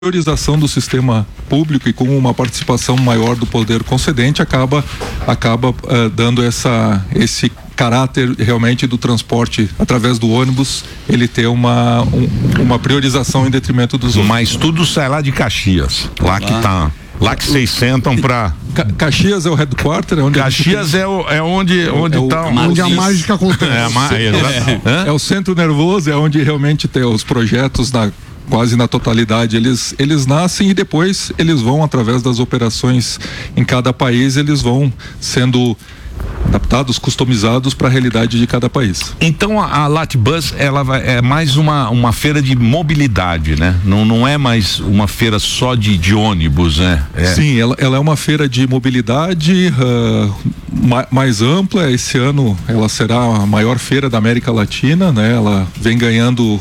priorização do sistema público e com uma participação maior do poder concedente acaba dando esse caráter realmente do transporte através do ônibus, ele ter uma priorização em detrimento dos outros. Mas tudo sai lá de Caxias, lá que vocês sentam para... Caxias é o headquarter, é onde Caxias é onde a mágica acontece. É o centro nervoso, é onde realmente tem os projetos quase na totalidade, eles nascem e depois eles vão, através das operações em cada país, eles vão sendo adaptados, customizados para a realidade de cada país. Então a Latbus, ela é mais uma feira de mobilidade, né? Não é mais uma feira só de ônibus, né? Sim, ela é uma feira de mobilidade mais ampla. Esse ano ela será a maior feira da América Latina, né? Ela vem ganhando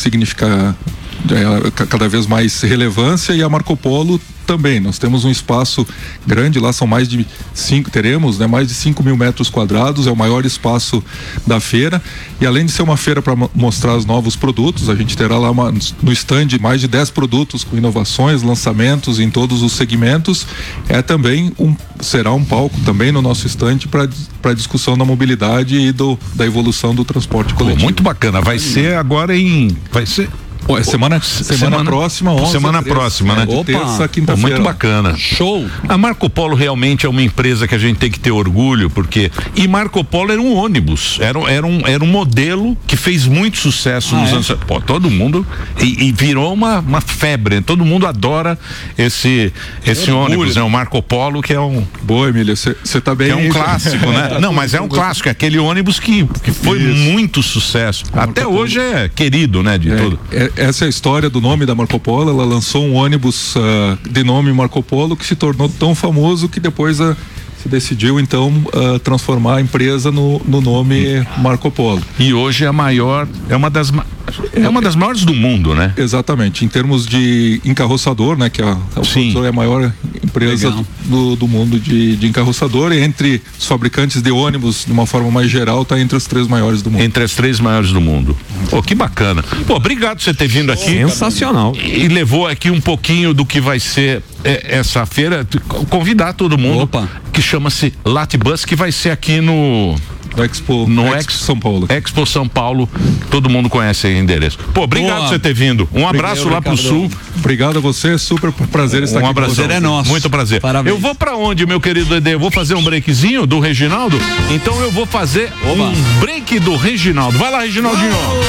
cada vez mais relevância, e a Marco Polo também. Nós temos um espaço grande lá, são mais de 5 mil metros quadrados, é o maior espaço da feira, e além de ser uma feira para mostrar os novos produtos, a gente terá lá no stand mais de 10 produtos com inovações, lançamentos em todos os segmentos. Será um palco também no nosso stand para discussão da mobilidade e da evolução do transporte coletivo. Muito bacana, vai ser agora semana próxima, semana próxima, né? De terça, quinta-feira. Muito bacana. Show. A Marco Polo realmente é uma empresa que a gente tem que ter orgulho, e Marco Polo era um ônibus, era um modelo que fez muito sucesso nos anos. Todo mundo, e virou uma febre, todo mundo adora esse ônibus, né? O Marco Polo, que é um... Boa, Emília, você tá bem. É um clássico, né? Não, mas é um clássico, é aquele ônibus que foi muito sucesso. Até hoje é querido, né? De tudo. Essa é a história do nome da Marco Polo. Ela lançou um ônibus de nome Marco Polo, que se tornou tão famoso que depois se decidiu então transformar a empresa no nome Marco Polo. E hoje é uma das maiores do mundo, né? Exatamente, em termos de encarroçador, né? Que a é a maior empresa do mundo de encarroçador, e entre os fabricantes de ônibus, de uma forma mais geral, está entre as 3 maiores do mundo. Entre as 3 maiores do mundo. Pô, que bacana. Pô, obrigado por você ter vindo aqui. Sensacional. E levou aqui um pouquinho do que vai ser essa feira. Convidar todo mundo. Que chama-se Latbus, que vai ser aqui no Expo São Paulo. Expo São Paulo, todo mundo conhece aí o endereço. Pô, obrigado por você ter vindo. Um abraço lá pro sul. Obrigado a você, super prazer estar aqui. Um abraço. É nosso. Muito prazer. Parabéns. Eu vou pra onde, meu querido Ede? Eu vou fazer um breakzinho do Reginaldo? Então eu vou fazer um break do Reginaldo. Vai lá, Reginaldinho.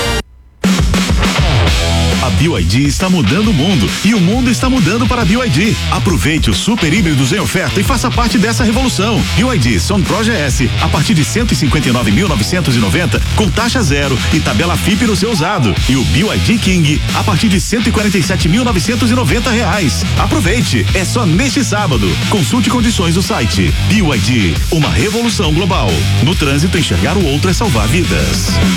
A BYD está mudando o mundo e o mundo está mudando para a BYD. Aproveite os super híbridos em oferta e faça parte dessa revolução. BYD Son Proje S a partir de 159.990 com taxa zero e tabela FIP no seu usado. E o BYD King a partir de R$147.990. Aproveite, é só neste sábado. Consulte condições no site. BYD, uma revolução global. No trânsito, enxergar o outro é salvar vidas.